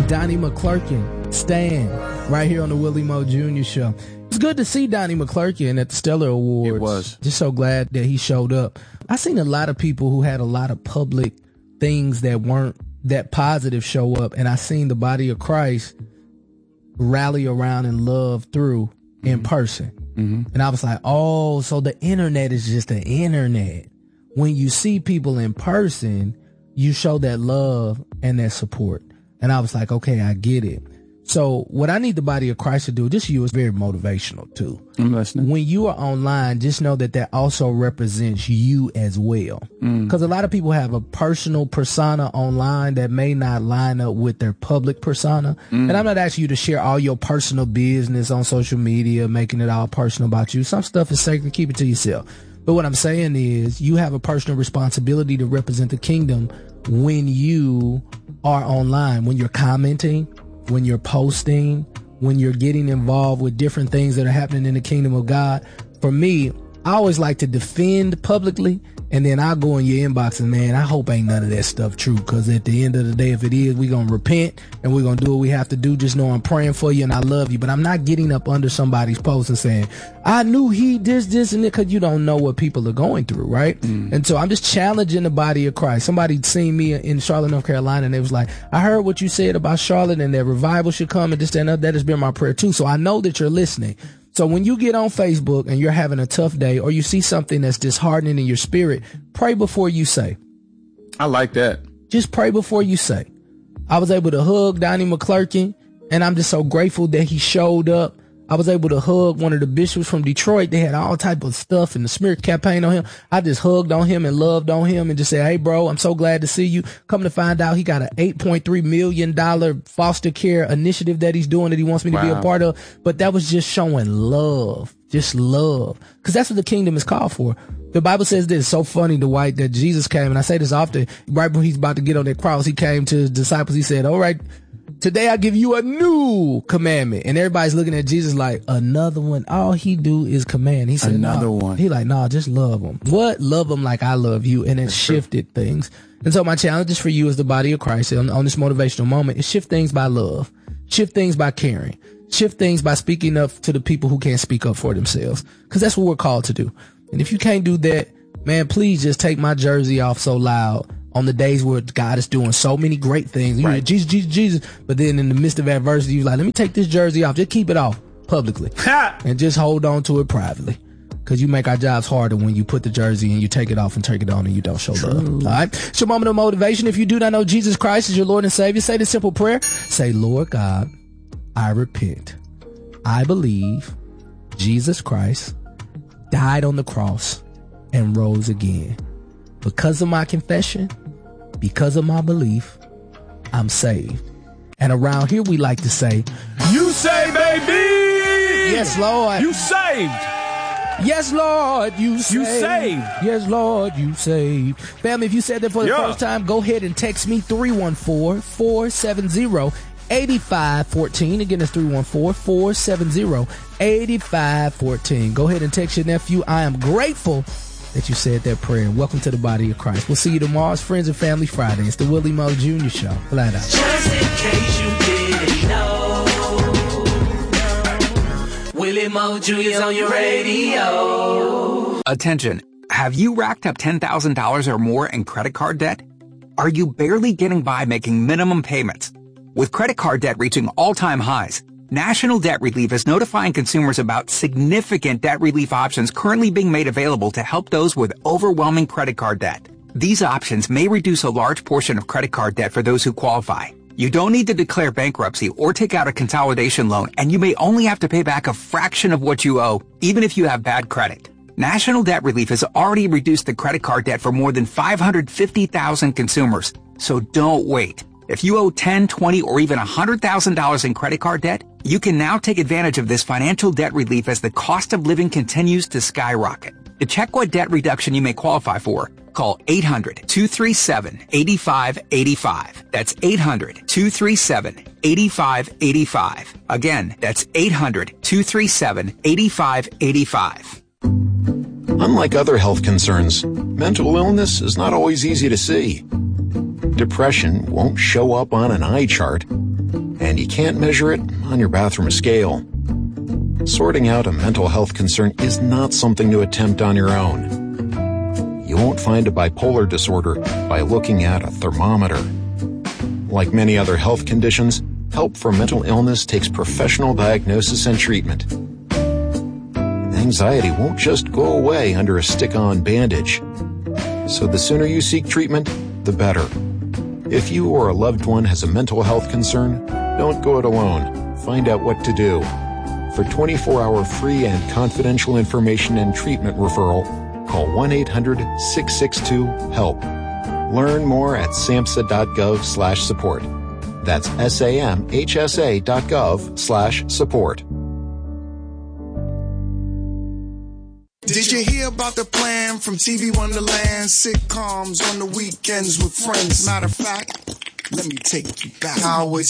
Donnie McClurkin, Stan, right here on the Willie Moe Jr. Show. It's good to see Donnie McClurkin at the Stellar Awards. It was. Just so glad that he showed up. I seen a lot of people who had a lot of public things that weren't that positive show up, and I seen the body of Christ rally around and love through in person. Mm-hmm. And I was like, oh, so the internet is just the internet. When you see people in person, you show that love and that support. And I was like, okay, I get it. So what I need the body of Christ to do, just you, is very motivational too. I'm listening. When you are online, just know that also represents you as well. Because a lot of people have a personal persona online that may not line up with their public persona. And I'm not asking you to share all your personal business on social media, making it all personal about you. Some stuff is sacred. Keep it to yourself. But what I'm saying is you have a personal responsibility to represent the kingdom when you are online, when you're commenting, when you're posting, when you're getting involved with different things that are happening in the kingdom of God. For me, I always like to defend publicly, and then I'll go in your inbox and, man, I hope ain't none of that stuff true, because at the end of the day, if it is, we're going to repent and we're going to do what we have to do. Just know I'm praying for you and I love you, but I'm not getting up under somebody's post and saying, I knew he this, and it, because you don't know what people are going through, right? And so I'm just challenging the body of Christ. Somebody seen me in Charlotte, North Carolina, and they was like, I heard what you said about Charlotte and that revival should come and this, that, and that has been my prayer too. So I know that you're listening. So when you get on Facebook and you're having a tough day, or you see something that's disheartening in your spirit, pray before you say. I like that. Just pray before you say. I was able to hug Donnie McClurkin, and I'm just so grateful that he showed up. I was able to hug one of the bishops from Detroit. They had all type of stuff and the smear campaign on him. I just hugged on him and loved on him and just said, hey, bro, I'm so glad to see you. Come to find out, he got an $8.3 million foster care initiative that he's doing that he wants me to be a part of. But that was just showing love, just love. Because that's what the kingdom is called for. The Bible says this, so funny, Dwight, that Jesus came, and I say this often, right when he's about to get on that cross, he came to his disciples. He said, all right, today I give you a new commandment. And everybody's looking at Jesus like, another one? All he do is command. He said, another one. He like, nah, just love them. What? Love them like I love you. And it shifted things. And so my challenge is for you as the body of Christ on this motivational moment is shift things by love, shift things by caring, shift things by speaking up to the people who can't speak up for themselves. Because that's what we're called to do. And if you can't do that, man, please just take my jersey off so loud on the days where God is doing so many great things. You know, Jesus, Jesus, Jesus. But then in the midst of adversity, you're like, let me take this jersey off. Just keep it off publicly and just hold on to it privately. Because you make our jobs harder when you put the jersey and you take it off and take it on and you don't show love. All right. It's your moment of motivation. If you do not know Jesus Christ as your Lord and Savior, say this simple prayer. Say, Lord God, I repent. I believe Jesus Christ died on the cross and rose again. Because of my confession, because of my belief, I'm saved. And around here we like to say, you saved, baby! Yes, Lord. You saved! Yes, Lord, you saved. You saved. Yes, Lord, you saved. Family, if you said that for the first time, go ahead and text me 314-470-8514. Again, it's 314-470-8514. Go ahead and text your nephew. I am grateful that you said that prayer. Welcome to the body of Christ. We'll see you tomorrow. It's Friends and Family Friday. It's the Willie Moe Jr. Show. Flat out. Just in case you didn't know, Willie Moe Jr.'s on your radio. Attention. Have you racked up $10,000 or more in credit card debt? Are you barely getting by making minimum payments? With credit card debt reaching all-time highs, National Debt Relief is notifying consumers about significant debt relief options currently being made available to help those with overwhelming credit card debt. These options may reduce a large portion of credit card debt for those who qualify. You don't need to declare bankruptcy or take out a consolidation loan, and you may only have to pay back a fraction of what you owe, even if you have bad credit. National Debt Relief has already reduced the credit card debt for more than 550,000 consumers, so don't wait. If you owe $10, $20, or even $100,000 in credit card debt, you can now take advantage of this financial debt relief as the cost of living continues to skyrocket. To check what debt reduction you may qualify for, call 800-237-8585. That's 800-237-8585. Again, that's 800-237-8585. Unlike other health concerns, mental illness is not always easy to see. Depression won't show up on an eye chart. and you can't measure it on your bathroom scale. Sorting out a mental health concern is not something to attempt on your own. You won't find a bipolar disorder by looking at a thermometer. Like many other health conditions, help for mental illness takes professional diagnosis and treatment. Anxiety won't just go away under a stick-on bandage. So the sooner you seek treatment, the better. If you or a loved one has a mental health concern, don't go it alone. Find out what to do. For 24-hour free and confidential information and treatment referral, call 1-800-662-HELP. Learn more at samhsa.gov/support. That's samhsa.gov/support. Did you hear about the plan from TV Wonderland? Sitcoms on the weekends with friends. Matter of fact, let me take you back. Howard